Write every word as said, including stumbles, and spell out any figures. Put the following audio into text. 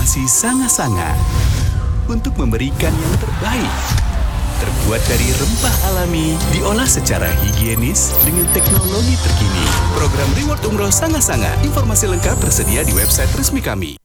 Farmasi Sanga-Sanga untuk memberikan yang terbaik. Terbuat dari rempah alami, diolah secara higienis dengan teknologi terkini. Program Reward Umroh Sanga-Sanga. Informasi lengkap tersedia di website resmi kami.